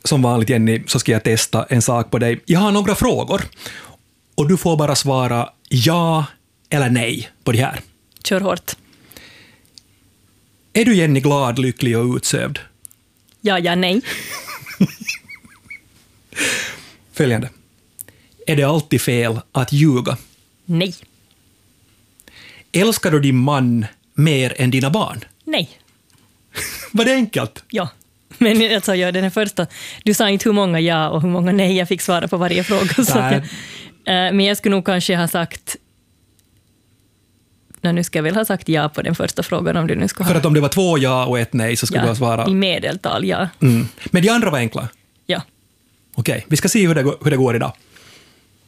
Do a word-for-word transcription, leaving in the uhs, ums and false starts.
som vanligt, Jenny, så ska jag testa en sak på dig. Jag har några frågor och du får bara svara ja eller nej på det här. Kör hårt. Är du, Jenny, glad, lycklig och utsövd? Ja, ja, nej. Följande. Är det alltid fel att ljuga? Nej. Älskar du din man mer än dina barn? Nej. Var det enkelt? Ja. Men alltså, ja, den första, du sa inte hur många ja och hur många nej jag fick svara på varje fråga. Så att jag, äh, men jag skulle nog kanske ha sagt, nej, nu ska jag väl ha sagt ja på den första frågan. Om du nu ska För ha, att om det var två ja och ett nej så skulle ja, du ha svarat... i medeltal, ja. Mm. Men de andra var enkla? Ja. Okej, vi ska se hur det, hur det går idag.